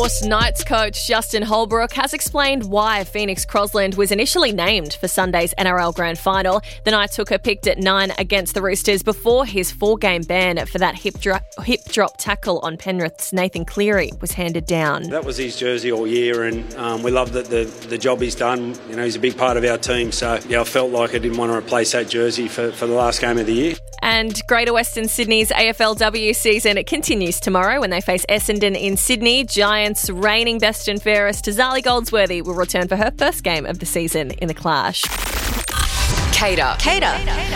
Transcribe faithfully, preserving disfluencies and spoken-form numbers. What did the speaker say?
Norse Knights coach Justin Holbrook has explained why Phoenix Crosland was initially named for Sunday's N R L Grand Final. The Knights hooker picked at nine against the Roosters before his four-game ban for that hip, dro- hip drop tackle on Penrith's Nathan Cleary was handed down. That was his jersey all year, and um, we love that the, the job he's done. You know, he's a big part of our team, so yeah, I felt like I didn't want to replace that jersey for, for the last game of the year. And Greater Western Sydney's A F L W season it continues tomorrow when they face Essendon in Sydney. Giants reigning best and fairest Zali Goldsworthy will return for her first game of the season in the clash. Cater. Cater.